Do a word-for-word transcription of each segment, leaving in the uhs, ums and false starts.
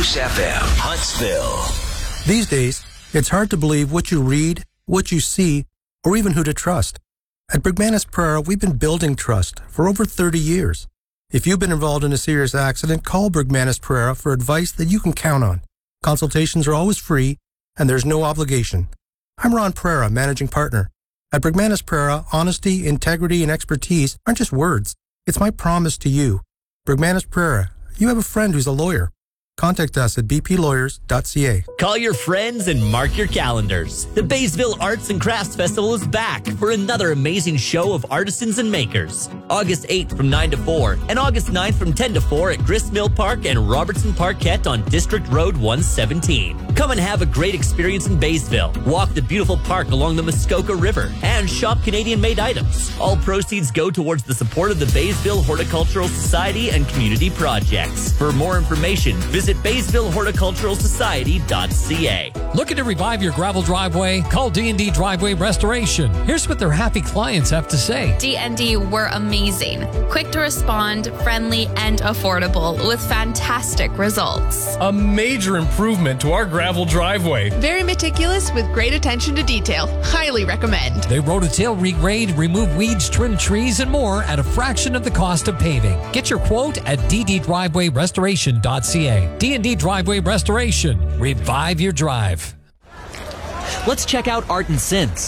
Moose F M, Huntsville. These days, it's hard to believe what you read, what you see, or even who to trust. At Bergmanis Pereira, we've been building trust for over thirty years. If you've been involved in a serious accident, call Bergmanis Pereira for advice that you can count on. Consultations are always free, and there's no obligation. I'm Ron Pereira, managing partner. At Bergmanis Pereira, honesty, integrity, and expertise aren't just words. It's my promise to you. Bergmanis Pereira, you have a friend who's a lawyer. Contact us at b p lawyers dot c a. Call your friends and mark your calendars. The Baysville Arts and Crafts Festival is back for another amazing show of artisans and makers. August eighth from nine to four and August ninth from ten to four at Gristmill Park and Robertson Parkette on District Road one seventeen. Come and have a great experience in Baysville. Walk the beautiful park along the Muskoka River and shop Canadian-made items. All proceeds go towards the support of the Baysville Horticultural Society and community projects. For more information, visit Visit Baysville Horticultural Society dot c a. Looking to revive your gravel driveway? Call D and D Driveway Restoration. Here's what their happy clients have to say. D and D were amazing. Quick to respond, friendly, and affordable with fantastic results. A major improvement to our gravel driveway. Very meticulous with great attention to detail. Highly recommend. They rototill, regrade, remove weeds, trim trees, and more at a fraction of the cost of paving. Get your quote at D D Driveway Restoration dot c a. D and D Driveway Restoration. Revive your drive. Let's check out Art and Sins.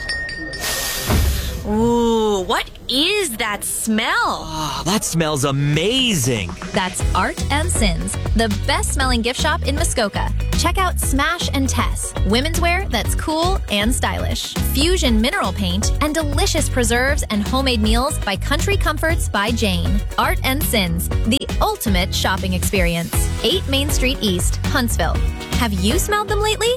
Ooh, what is that smell? Oh, that smells amazing. That's Art and Sins, the best smelling gift shop in Muskoka. Check out Smash and Tess, women's wear that's cool and stylish. Fusion mineral paint and delicious preserves and homemade meals by Country Comforts by Jane. Art and Sins, the ultimate shopping experience. eight Main Street East, Huntsville. Have you smelled them lately?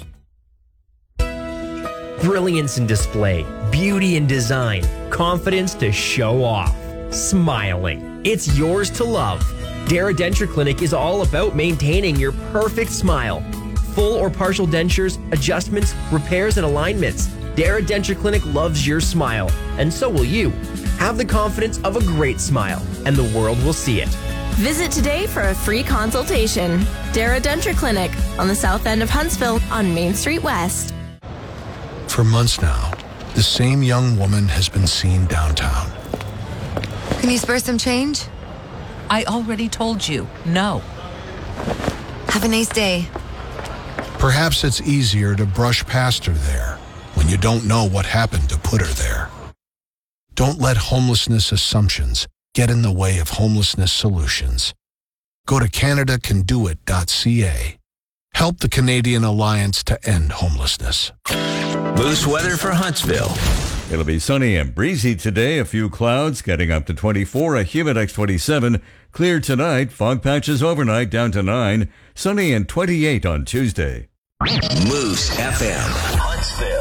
Brilliance in display, beauty in design, confidence to show off, smiling. It's yours to love. Dara Denture Clinic is all about maintaining your perfect smile. Full or partial dentures, adjustments, repairs, and alignments. Dara Denture Clinic loves your smile, and so will you. Have the confidence of a great smile, and the world will see it. Visit today for a free consultation. Dara Denture Clinic on the south end of Huntsville on Main Street West. For months now, the same young woman has been seen downtown. Can you spare some change? I already told you, no. Have a nice day. Perhaps it's easier to brush past her there when you don't know what happened to put her there. Don't let homelessness assumptions get in the way of homelessness solutions. Go to Canada Can Do It dot c a. Help the Canadian Alliance to End Homelessness. Moose weather for Huntsville. It'll be sunny and breezy today. A few clouds getting up to twenty-four, a Humidex twenty-seven. Clear tonight, fog patches overnight down to nine. Sunny and twenty-eight on Tuesday. Moose F M, Huntsville.